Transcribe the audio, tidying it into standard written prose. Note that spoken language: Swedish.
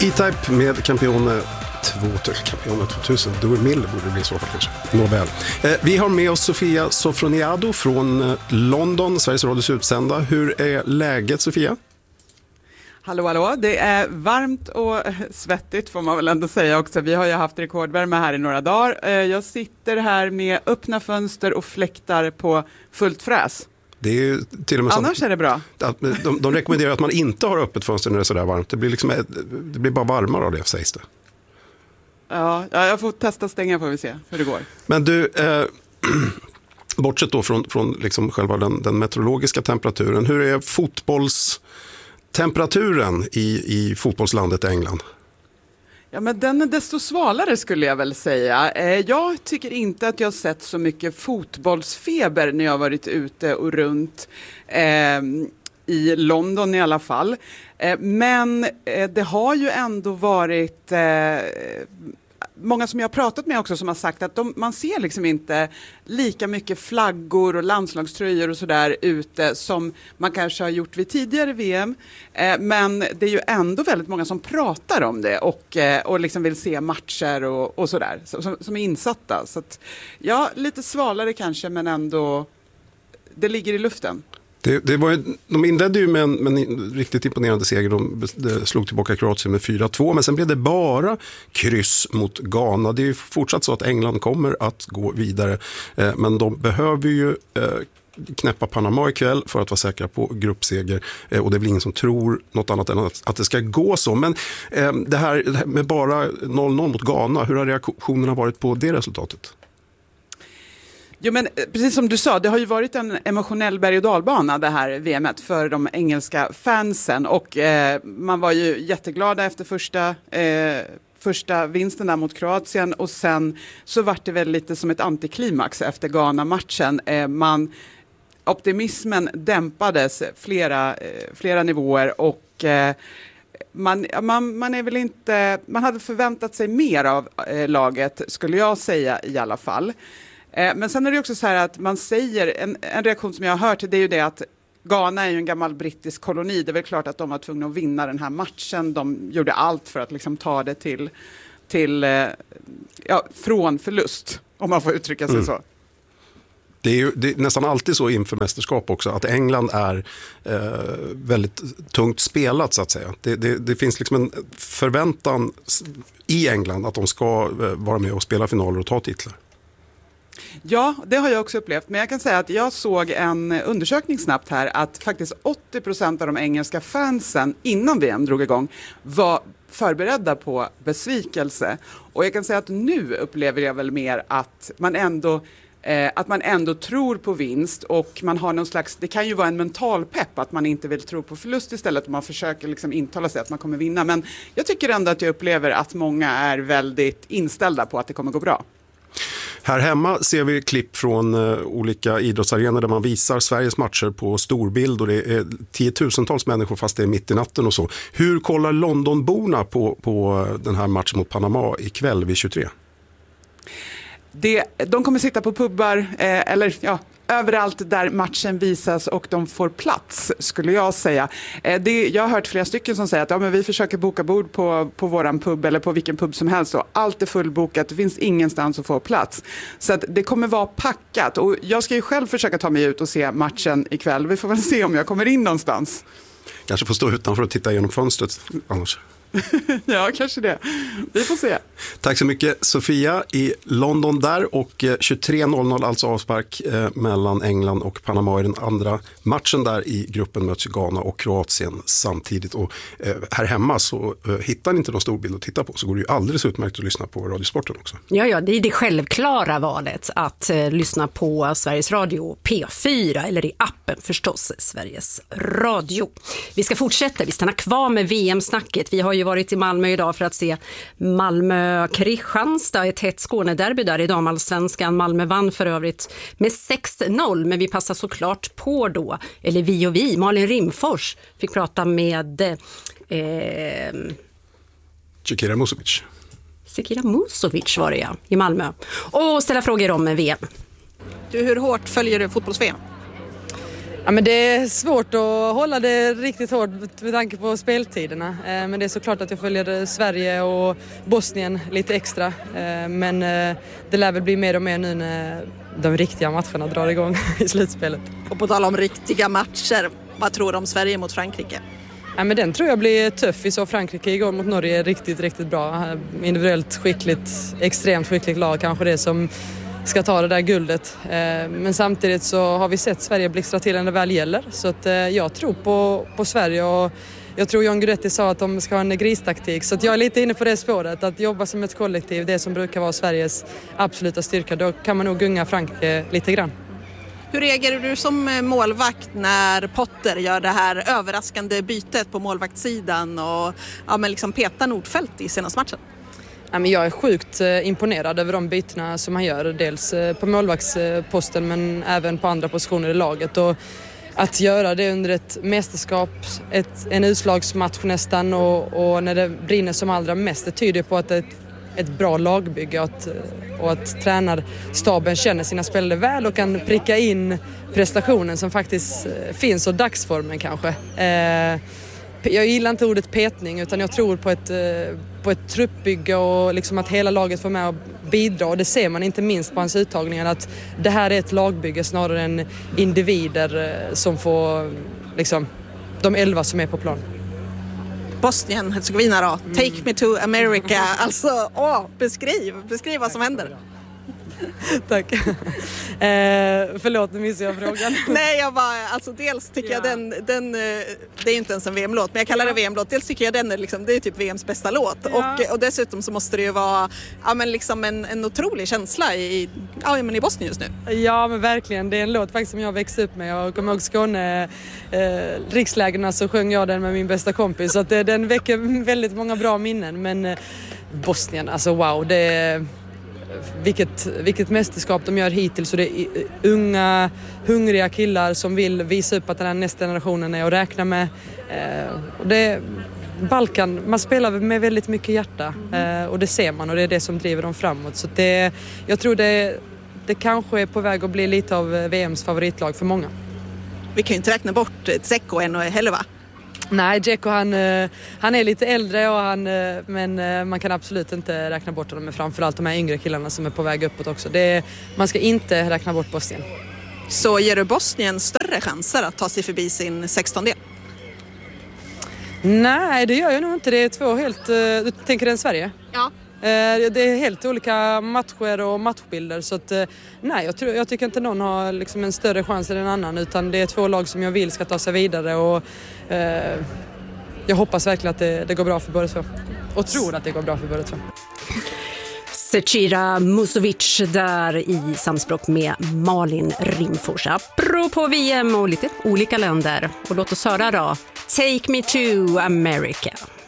E-Type med Campione 2000. Dewey Miller borde det bli så fall kanske. Nåväl. Vi har med oss Sofia Sofroniadou från London, Sveriges Radios utsända. Hur är läget, Sofia? Hallå, det är varmt och svettigt får man väl ändå säga också. Vi har ju haft rekordvärme här i några dagar. Jag sitter här med öppna fönster och fläktar på fullt fräs. Det är ju till och med annars är det bra. De rekommenderar att man inte har öppet fönster när det är sådär varmt. Det blir bara varmare av det, sägs det. Ja, jag får testa stänga får vi se hur det går. Men du, bortsett då från liksom själva den meteorologiska temperaturen, hur är fotbollstemperaturen i fotbollslandet England? Ja, men den är desto svalare skulle jag väl säga. Jag tycker inte att jag har sett så mycket fotbollsfeber när jag har varit ute och runt i London i alla fall. Men det har ju ändå varit många som jag har pratat med också som har sagt att man ser liksom inte lika mycket flaggor och landslagströjor och sådär ute som man kanske har gjort vid tidigare VM. Men det är ju ändå väldigt många som pratar om det och liksom vill se matcher och sådär som är insatta. Så att, ja, lite svalare kanske men ändå det ligger i luften. De inledde ju med en riktigt imponerande seger. De slog tillbaka Kroatien med 4-2, men sen blev det bara kryss mot Ghana. Det är ju fortsatt så att England kommer att gå vidare, men de behöver ju knäppa Panama ikväll för att vara säkra på gruppseger, och det är väl ingen som tror något annat än att det ska gå så. Men det här med bara 0-0 mot Ghana, hur har reaktionerna varit på det resultatet? Jo, men precis som du sa, det har ju varit en emotionell berg- och dalbana det här VMet för de engelska fansen och man var ju jätteglada efter första vinsten där mot Kroatien och sen så var det väl lite som ett antiklimax efter Ghana-matchen. Optimismen dämpades flera nivåer och man är väl inte, man hade förväntat sig mer av laget skulle jag säga i alla fall. Men sen är det också så här att man säger, en reaktion som jag har hört det är ju det att Ghana är ju en gammal brittisk koloni. Det är väl klart att de var tvungna att vinna den här matchen. De gjorde allt för att liksom ta det från förlust, om man får uttrycka sig så. Det är nästan alltid så inför mästerskap också att England är väldigt tungt spelat så att säga. Det finns liksom en förväntan i England att de ska vara med och spela finaler och ta titlar. Ja, det har jag också upplevt. Men jag kan säga att jag såg en undersökning snabbt här att faktiskt 80% av de engelska fansen innan VM drog igång var förberedda på besvikelse. Och jag kan säga att nu upplever jag väl mer att man ändå tror på vinst och man har någon slags, det kan ju vara en mental pepp att man inte vill tro på förlust istället och man försöker liksom intala sig att man kommer vinna. Men jag tycker ändå att jag upplever att många är väldigt inställda på att det kommer gå bra. Här hemma ser vi klipp från olika idrottsarenor där man visar Sveriges matcher på storbild och det är tiotusentals människor fast det är mitt i natten och så. Hur kollar Londonborna på den här matchen mot Panama ikväll vid 23? De kommer sitta på pubbar överallt där matchen visas och de får plats skulle jag säga. Jag har hört flera stycken som säger att men vi försöker boka bord på våran pub eller på vilken pub som helst och allt är fullbokat, det finns ingenstans att få plats. Så att det kommer vara packat och jag ska ju själv försöka ta mig ut och se matchen ikväll. Vi får väl se om jag kommer in någonstans. Kanske får stå utanför och titta genom fönstret annars. Ja, kanske det. Vi får se. Tack så mycket Sofia i London där och 23.00 alltså avspark mellan England och Panama i den andra matchen där i gruppen möts Ghana och Kroatien samtidigt och här hemma så hittar ni inte någon stor bild att titta på så går det ju alldeles utmärkt att lyssna på Radiosporten också. Ja, det är det självklara valet att lyssna på Sveriges Radio P4 eller i appen förstås Sveriges Radio. Vi ska fortsätta, vi stannar kvar med VM-snacket. Vi har ju varit i Malmö idag för att se Malmö-Kristianstad, ett hett Skånederby där i damallsvenskan. Malmö vann för övrigt med 6-0, men vi passar såklart på då, eller vi, Malin Rimfors fick prata med Zekira Musovic. Zekira Musovic var det ja, i Malmö. Och ställa frågor om VM. Du, hur hårt följer du fotbolls-VM? Ja, men det är svårt att hålla det riktigt hårt med tanke på speltiderna. Men det är såklart att jag följer Sverige och Bosnien lite extra. Men det lär väl bli mer och mer nu när de riktiga matcherna drar igång i slutspelet. Och på tal om riktiga matcher, vad tror du om Sverige mot Frankrike? Ja, men den tror jag blir tuff. Vi såg Frankrike igår mot Norge riktigt bra. Individuellt skickligt, extremt skickligt lag, kanske det som ska ta det där guldet. Men samtidigt så har vi sett Sverige blixtra till när det väl gäller. Så att jag tror på Sverige, och jag tror John Guidetti sa att de ska ha en gristaktik. Så att jag är lite inne på det spåret, att jobba som ett kollektiv, det som brukar vara Sveriges absoluta styrka. Då kan man nog gunga Frankrike lite grann. Hur reagerar du som målvakt när Potter gör det här överraskande bytet på målvaktssidan och men liksom petar Nordfeldt i senaste matchen? Ja, men jag är sjukt imponerad över de bytena som han gör. Dels på målvaktsposten men även på andra positioner i laget. Och att göra det under ett mästerskap, en utslagsmatch nästan, och när det brinner som allra mest, det tyder på att det är ett bra lagbygge och att tränarstaben känner sina spelare väl och kan pricka in prestationen som faktiskt finns, och dagsformen kanske. Jag gillar inte ordet petning, utan jag tror på ett truppbygge och liksom att hela laget får med och bidra, och det ser man inte minst på hans uttagningar, att det här är ett lagbygge snarare än individer som får liksom de 11 som är på plan. Bosnien, Herzegovina då. Take me to America. Alltså, beskriv vad som händer. Tack. Förlåt, nu missade jag frågan. Nej, alltså dels tycker jag den det är ju inte ens en VM-låt, men jag kallar det VM-låt. Dels tycker jag den är liksom, det är typ VMs bästa låt. Ja. Och dessutom så måste det ju vara liksom en otrolig känsla i Bosnien just nu. Ja, men verkligen. Det är en låt faktiskt som jag växte upp med. Jag kommer ihåg Skåne rikslägerna, så sjöng jag den med min bästa kompis. Så att den väcker väldigt många bra minnen. Men Bosnien, alltså wow, det är vilket mästerskap de gör hittills, så det är unga, hungriga killar som vill visa upp att den här nästa generationen är att räkna med. Och det Balkan, man spelar med väldigt mycket hjärta, och det ser man, och det är det som driver dem framåt. Så jag tror det kanske är på väg att bli lite av VMs favoritlag för många. Vi kan ju inte räkna bort Dzeko än heller, va? Nej, Dzeko han är lite äldre, men man kan absolut inte räkna bort honom, med framförallt de här yngre killarna som är på väg uppåt också. Man ska inte räkna bort Bosnien. Så ger du Bosnien större chanser att ta sig förbi sin 16-del? Nej, det gör jag nog inte. Det är två helt... Du tänker den Sverige? Ja. Det är helt olika matcher och matchbilder, så att, nej, jag tycker inte någon har liksom en större chans än en annan, utan det är två lag som jag vill ska ta sig vidare, och jag hoppas verkligen att det går bra för båda två, och tror att det går bra för båda två. Zecira Musovic där i samspråk med Malin Rimfors. Apropå VM och lite olika länder. Och låt oss höra då. Take me to America.